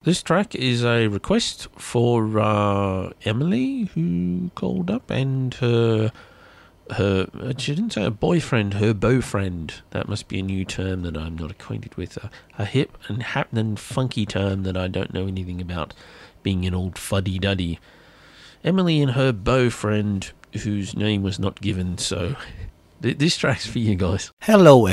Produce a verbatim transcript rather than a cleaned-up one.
This track is a request for uh, Emily, who called up, and her, her, she didn't say her boyfriend, her beaufriend. That must be a new term that I'm not acquainted with. A, a hip and happening funky term that I don't know anything about, being an old fuddy-duddy. Emily and her beaufriend, whose name was not given, so th- this track's for you guys. Hello,